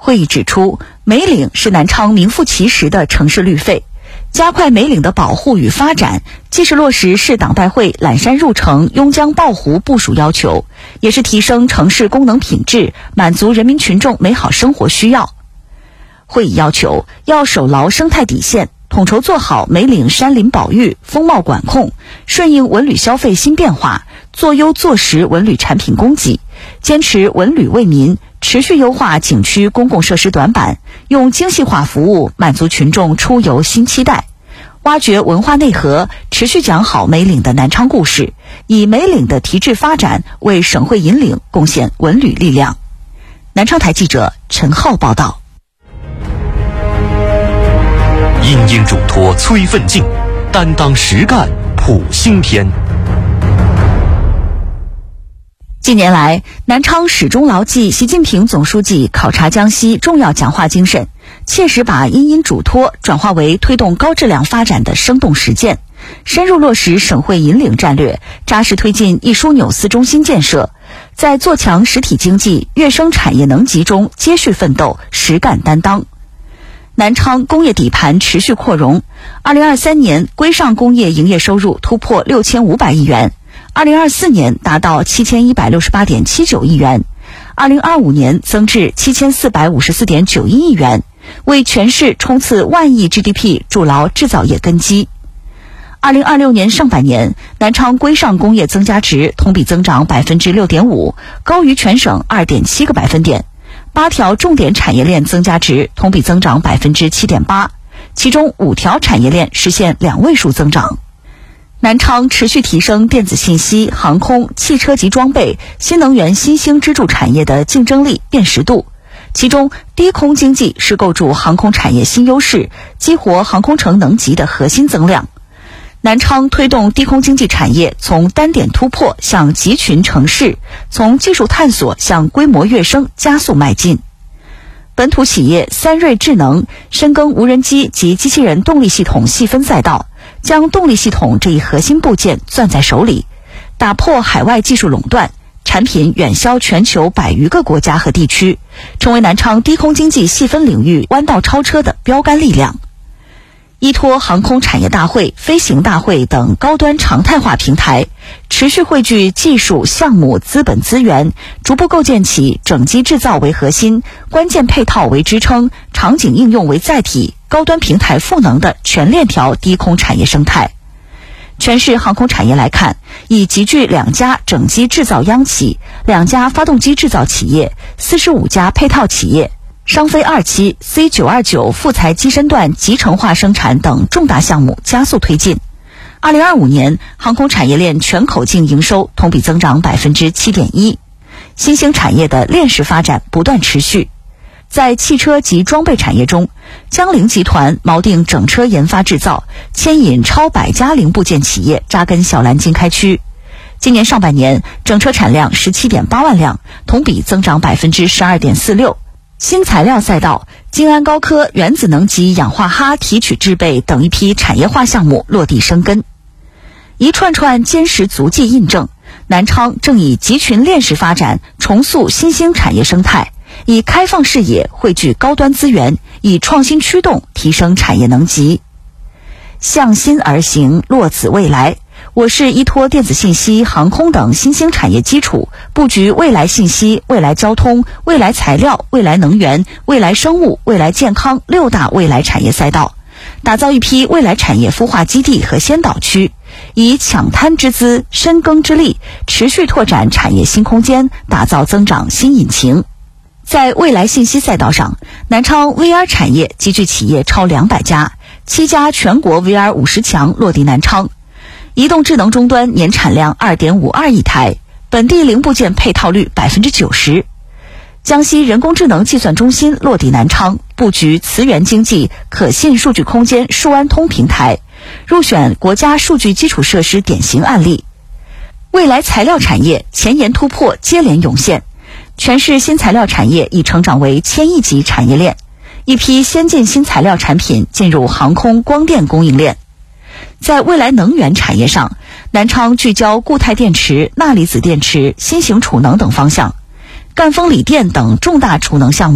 会议指出，梅岭是南昌名副其实的城市绿肺，加快梅岭的保护与发展，既是落实市党代会揽山入城、邕江抱湖部署要求，也是提升城市功能品质，满足人民群众美好生活需要。会议要求要守牢生态底线，统筹做好梅岭山林保育、风貌管控，顺应文旅消费新变化，做优做实文旅产品供给，坚持文旅为民，持续优化景区公共设施短板，用精细化服务满足群众出游新期待，挖掘文化内核，持续讲好梅岭的南昌故事，以梅岭的提质发展为省会引领贡献文旅力量。南昌台记者陈浩报道。 殷殷嘱托催奋进，担当实干谱新篇。 近年来，南昌始终牢记习近平总书记考察江西重要讲话精神，切实把殷殷嘱托转化为推动高质量发展的生动实践，深入落实省会引领战略，扎实推进一枢纽司中心建设，在做强实体经济、跃升产业能级中接续奋斗，实干担当。南昌工业底盘持续扩容，2023年规上工业营业收入突破6500亿元，2024年达到7168.79亿元，2025年增至7454.91亿元，为全市冲刺万亿 GDP 筑牢制造业根基。2026年上半年，南昌规上工业增加值同比增长 6.5%， 高于全省 2.7个百分点。8条重点产业链增加值同比增长 7.8%， 其中5条产业链实现2位数增长。南昌持续提升电子信息、航空、汽车及装备、新能源新兴支柱产业的竞争力、辨识度，其中低空经济是构筑航空产业新优势、激活航空城能级的核心增量。南昌推动低空经济产业从单点突破向集群成市，从技术探索向规模跃升加速迈进。本土企业三锐智能深耕无人机及机器人动力系统细分赛道，将动力系统这一核心部件攥在手里，打破海外技术垄断，产品远销全球100余个国家和地区，成为南昌低空经济细分领域弯道超车的标杆力量。依托航空产业大会、飞行大会等高端常态化平台，持续汇聚技术、项目、资本资源，逐步构建起整机制造为核心、关键配套为支撑、场景应用为载体、高端平台赋能的全链条低空产业生态。全市航空产业来看，已集聚2家整机制造央企、2家发动机制造企业、45家配套企业，商飞2期、C929 副材机身段集成化生产等重大项目加速推进。2025年，航空产业链全口径营收同比增长 7.1%， 新兴产业的链式发展不断持续。在汽车及装备产业中，江铃集团锚定整车研发制造，牵引超100家零部件企业扎根小蓝金开区。今年上半年，整车产量 17.8万辆，同比增长 12.46%。新材料赛道，金安高科原子能级氧化哈提取制备等一批产业化项目落地生根。一串串坚实足迹印证，南昌正以集群链式发展重塑新兴产业生态，以开放视野汇聚高端资源，以创新驱动提升产业能级。向心而行，落子未来。我市依托电子信息、航空等新兴产业基础，布局未来信息、未来交通、未来材料、未来能源、未来生物、未来健康6大未来产业赛道，打造一批未来产业孵化基地和先导区，以抢滩之姿、深耕之力，持续拓展产业新空间，打造增长新引擎。在未来信息赛道上，南昌 VR 产业集聚企业超200家，7家全国 VR 50强落地南昌。移动智能终端年产量 2.52 亿台，本地零部件配套率 90%。江西人工智能计算中心落地南昌，布局磁源经济、可信数据空间数安通平台，入选国家数据基础设施典型案例。未来材料产业前沿突破接连涌现，全市新材料产业已成长为1000亿级产业链，一批先进新材料产品进入航空、光电供应链。在未来能源产业上，南昌聚焦固态电池、钠离子电池、新型储能等方向，赣锋锂电等重大储能项目